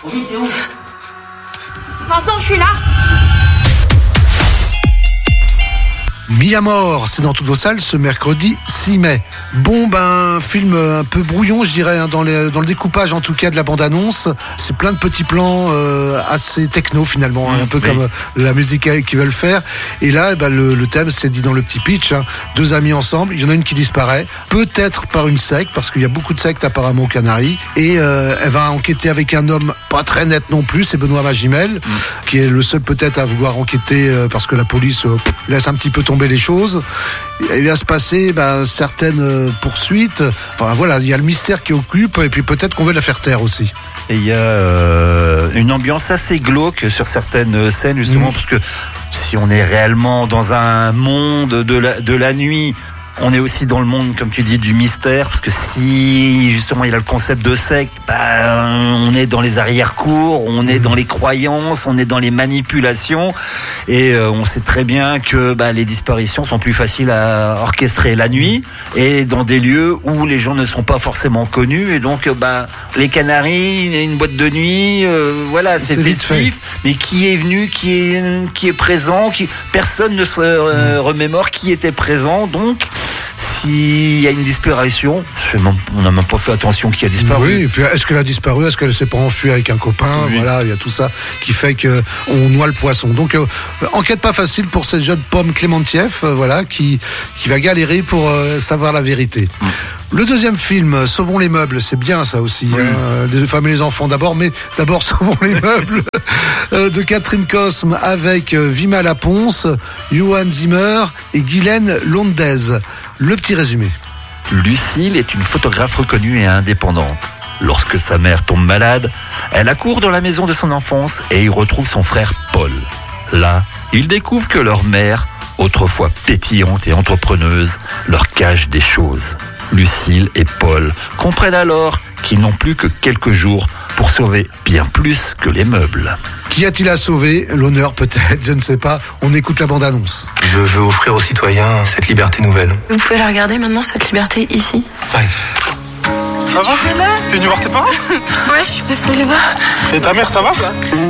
Oui, t'es où? Vincent, je suis là. Mis à mort, c'est dans toutes vos salles ce mercredi 6 mai. Bon, film un peu brouillon, je dirais, dans le découpage en tout cas de la bande-annonce. C'est plein de petits plans assez techno finalement, un peu comme la musique qu'ils veulent faire. Et là, le thème, c'est dit dans le petit pitch, deux amis ensemble, il y en a une qui disparaît, peut-être par une secte, parce qu'il y a beaucoup de sectes apparemment aux Canaries, et elle va enquêter avec un homme pas très net non plus, c'est Benoît Magimel, qui est le seul peut-être à vouloir enquêter parce que la police laisse un petit peu tomber les choses. Il va se passer certaines poursuites. Enfin voilà, il y a le mystère qui occupe et puis peut-être qu'on veut la faire taire aussi. Et il y a une ambiance assez glauque sur certaines scènes justement parce que si on est réellement dans un monde de la nuit, on est aussi dans le monde, comme tu dis, du mystère, parce que si justement il y a le concept de secte, on est dans les arrière-cours, on est dans les croyances, on est dans les manipulations, et on sait très bien que les disparitions sont plus faciles à orchestrer la nuit et dans des lieux où les gens ne sont pas forcément connus, et donc les Canaries, une boîte de nuit, c'est festif, mais qui est venu, qui est présent, personne ne se remémore qui était présent, donc s'il y a une disparition, on n'a même pas fait attention qui a disparu. Oui, et puis est-ce qu'elle a disparu, est-ce qu'elle s'est pas enfuie avec un copain, Voilà, il y a tout ça qui fait que on noie le poisson. Donc enquête pas facile pour cette jeune pomme Clémentieff, qui va galérer pour savoir la vérité. Le deuxième film, Sauvons les meubles, c'est bien ça aussi, les femmes et les enfants d'abord, mais d'abord Sauvons les meubles, de Catherine Cosme avec Vima Laponce, Johan Zimmer et Guylaine Londez. Le petit résumé. Lucille est une photographe reconnue et indépendante. Lorsque sa mère tombe malade, elle accourt dans la maison de son enfance et y retrouve son frère Paul. Là, il découvre que leur mère, autrefois pétillante et entrepreneuse, leur cache des choses. Lucille et Paul comprennent alors qu'ils n'ont plus que quelques jours pour sauver bien plus que les meubles. Qu'y a-t-il à sauver? L'honneur peut-être, je ne sais pas. On écoute la bande-annonce. Je veux offrir aux citoyens cette liberté nouvelle. Vous pouvez la regarder maintenant, cette liberté, ici? Ouais. Ça va? T'es venu voir tes parents? Ouais, je suis passée les voir. Et ta mère, ça va?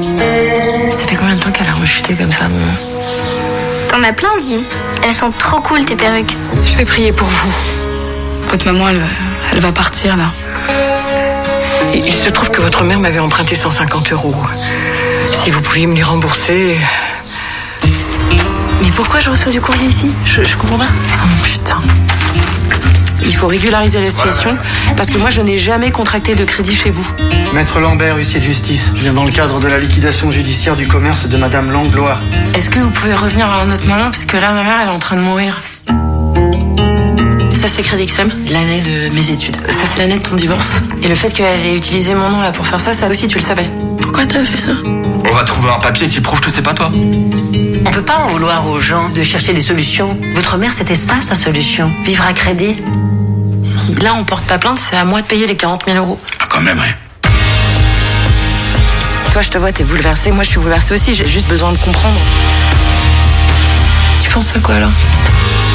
Ça fait combien de temps qu'elle a rechuté comme ça, maman? T'en as plein dit. Elles sont trop cool, tes perruques. Je vais prier pour vous. Votre maman, elle va partir, là. Et il se trouve que votre mère m'avait emprunté 150 €. Si vous pouviez me les rembourser... Mais pourquoi je reçois du courrier ici? Je comprends pas. Oh putain. Il faut régulariser la situation, parce que moi je n'ai jamais contracté de crédit chez vous. Maître Lambert, huissier de justice. Je viens dans le cadre de la liquidation judiciaire du commerce de Madame Langlois. Est-ce que vous pouvez revenir à un autre moment? Parce que là, ma mère, elle est en train de mourir. Ça, c'est Crédit XM, l'année de mes études. Ça, c'est l'année de ton divorce. Et le fait qu'elle ait utilisé mon nom là pour faire ça, ça aussi, tu le savais. Pourquoi t'as fait ça? On va trouver un papier qui prouve que c'est pas toi. On peut pas en vouloir aux gens de chercher des solutions. Votre mère, c'était ça, sa solution. Vivre à crédit. Si là, on porte pas plainte, c'est à moi de payer les 40 000 €. Ah, quand même, ouais. Toi, je te vois, t'es bouleversée. Moi, je suis bouleversée aussi. J'ai juste besoin de comprendre. Tu penses à quoi, là?